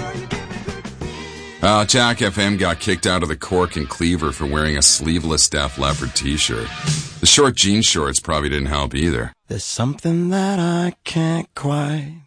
Jack FM got kicked out of the Cork and Cleaver for wearing a sleeveless Def Leppard t-shirt. The short jean shorts probably didn't help either. There's something that I can't quite